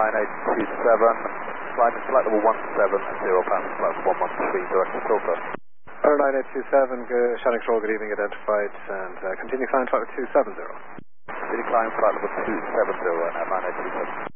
9827, flight is flight level 170, pass flight level 113, direct to Filter. 9827, Shannon Control, good evening, identified, and continue flying flight level 270. Continue flying flight level 270, now 9827.